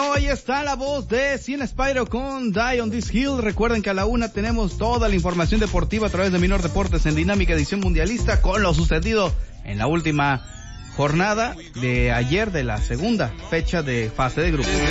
Bueno, ahí está la voz de Cien Spyro con Die on This Hill. Recuerden que a la 1 tenemos toda la información deportiva a través de Minor Deportes en Dinámica Edición Mundialista con lo sucedido en la última jornada de ayer de la segunda fecha de fase de grupos.